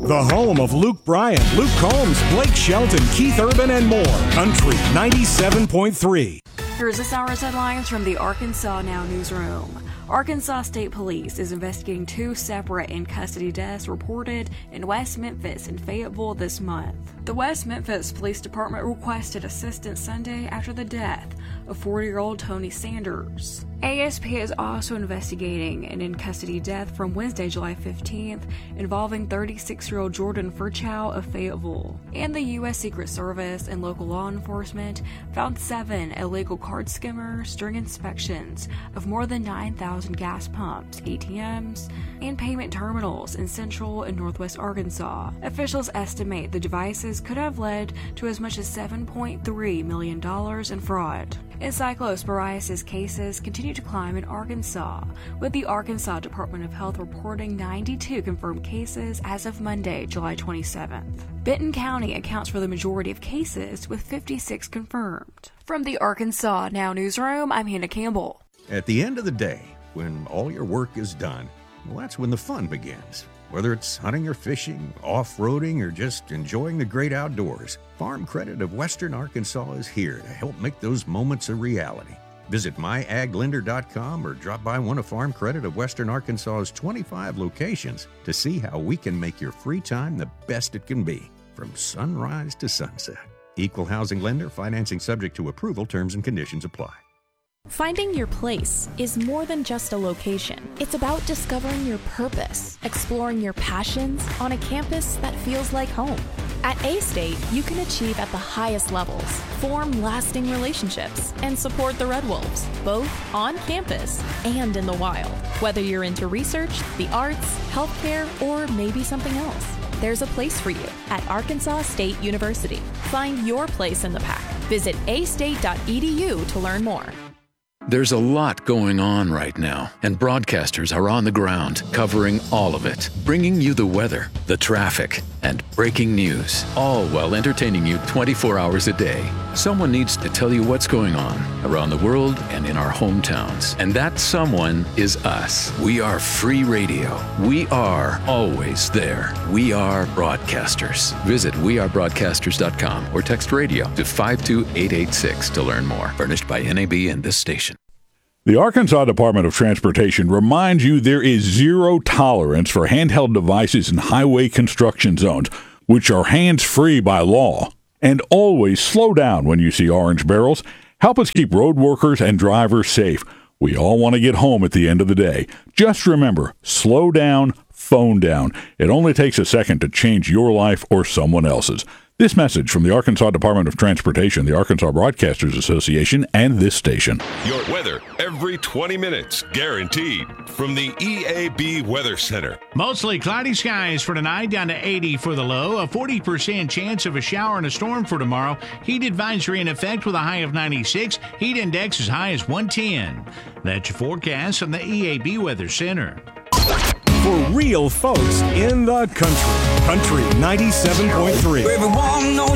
The home of Luke Bryan, Luke Combs, Blake Shelton, Keith Urban, and more. Country 97.3. Here's this hour's headlines from the Arkansas Now newsroom. Arkansas State Police is investigating 2 separate in-custody deaths reported in West Memphis and Fayetteville this month. The West Memphis Police Department requested assistance Sunday after the death of 40-year-old Tony Sanders. ASP is also investigating an in-custody death from Wednesday, July 15th, involving 36-year-old Jordan Furchow of Fayetteville. And the U.S. Secret Service and local law enforcement found 7 illegal card skimmers during inspections of more than 9,000 gas pumps, ATMs, and payment terminals in central and northwest Arkansas. Officials estimate the devices could have led to as much as $7.3 million in fraud. Encephalosporiasis cases continue to climb in Arkansas, with the Arkansas Department of Health reporting 92 confirmed cases as of Monday, July 27th. Benton County accounts for the majority of cases, with 56 confirmed. From the Arkansas Now newsroom, I'm Hannah Campbell. At the end of the day, when all your work is done, well, that's when the fun begins. Whether it's hunting or fishing, off-roading, or just enjoying the great outdoors, Farm Credit of Western Arkansas is here to help make those moments a reality. Visit myaglender.com or drop by one of Farm Credit of Western Arkansas's 25 locations to see how we can make your free time the best it can be, from sunrise to sunset. Equal housing lender, financing subject to approval, terms and conditions apply. Finding your place is more than just a location. It's about discovering your purpose, exploring your passions on a campus that feels like home. At A-State, you can achieve at the highest levels, form lasting relationships, and support the Red Wolves, both on campus and in the wild. Whether you're into research, the arts, healthcare, or maybe something else, there's a place for you at Arkansas State University. Find your place in the pack. Visit astate.edu to learn more. There's a lot going on right now, and broadcasters are on the ground covering all of it, bringing you the weather, the traffic, and breaking news, all while entertaining you 24 hours a day. Someone needs to tell you what's going on around the world and in our hometowns, and that someone is us. We are free radio. We are always there. We are broadcasters. Visit wearebroadcasters.com or text radio to 52886 to learn more. Furnished by NAB and this station. The Arkansas Department of Transportation reminds you there is zero tolerance for handheld devices in highway construction zones, which are hands-free by law. And always slow down when you see orange barrels. Help us keep road workers and drivers safe. We all want to get home at the end of the day. Just remember, slow down, phone down. It only takes a second to change your life or someone else's. This message from the Arkansas Department of Transportation, the Arkansas Broadcasters Association, and this station. Your weather every 20 minutes, guaranteed. From the EAB Weather Center. Mostly cloudy skies for tonight, down to 80 for the low. A 40% chance of a shower and a storm for tomorrow. Heat advisory in effect with a high of 96. Heat index as high as 110. That's your forecast from the EAB Weather Center. For real folks in the country. Country 97.3.